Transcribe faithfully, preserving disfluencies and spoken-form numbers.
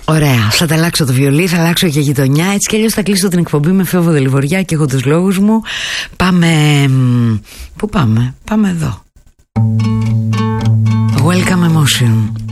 Ωραία, θα τα αλλάξω το βιολί, θα αλλάξω και γειτονιά. Έτσι κι αλλιώς θα κλείσω την εκπομπή με Φεύγω Δελιβοριά και έχω τους λόγους μου. Πάμε... Πού πάμε? Πάμε εδώ. Welcome Emotion.